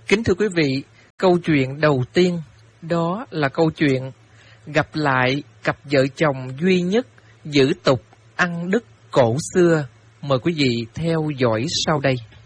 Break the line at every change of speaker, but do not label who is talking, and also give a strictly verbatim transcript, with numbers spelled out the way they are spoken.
Kính thưa quý vị, câu chuyện đầu tiên đó là câu chuyện gặp lại cặp vợ chồng duy nhất giữ tục ăn đức cổ xưa. Mời quý vị theo dõi sau đây.